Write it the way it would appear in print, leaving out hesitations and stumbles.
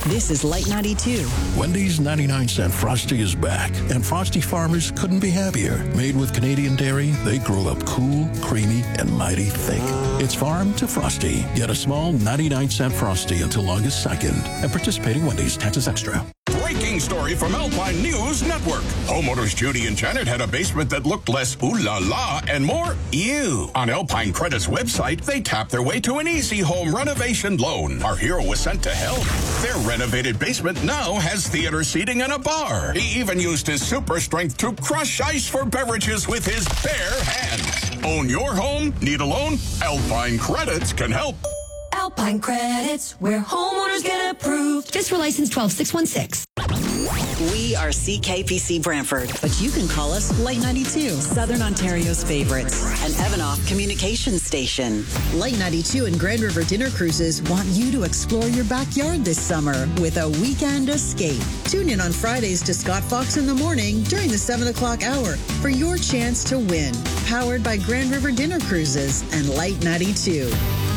This is Light 92. Wendy's 99-cent Frosty is back, and Frosty farmers couldn't be happier. Made with Canadian dairy, they grow up cool, creamy, and mighty thick. It's farm to Frosty. Get a small 99-cent Frosty until August 2nd. At participating Wendy's, taxes extra. Breaking story from Alpine News Network. Homeowners Judy and Janet had a basement that looked less ooh la la and more ew. On Alpine Credit's website, they tapped their way to an easy home renovation loan. Our hero was sent to help. Their renovated basement now has theater seating and a bar. He even used his super strength to crush ice for beverages with his bare hands. Own your home? Need a loan? Alpine Credits can help. Alpine Credits, where homeowners get approved. Just for license 12616. We are CKPC Brantford, but you can call us Light 92, Southern Ontario's favorites, an Evanoff communications station. Light 92 and Grand River Dinner Cruises want you to explore your backyard this summer with a weekend escape. Tune in on Fridays to Scott Fox in the Morning during the 7 o'clock hour for your chance to win. Powered by Grand River Dinner Cruises and Light 92.